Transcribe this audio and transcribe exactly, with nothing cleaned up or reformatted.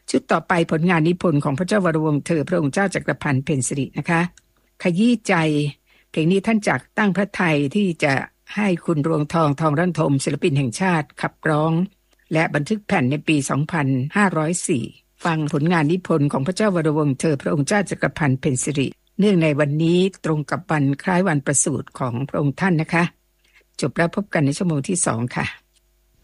ชุดต่อไปผลงานนิพนธ์ของพระเจ้าวรวงศ์เธอพระองค์เจ้าจักรพันธ์เพ็ญสิรินะคะขยี้ใจเพลงนี้ท่านจักตั้งพระทัยที่จะให้คุณรวงทองทองรัตนทมศิลปินแห่งชาติขับร้องและบันทึกแผ่นในปี สองพันห้าร้อยสี่ ฟังผลงานนิพนธ์ของพระเจ้าวรวงศ์เธอพระองค์เจ้าจักรพันธ์เพ็ญสิริเนื่องในวันนี้ตรงกับวันคล้ายวันประสูติของพระองค์ท่านนะคะจบแล้วพบกันในชั่วโมงที่สองค่ะ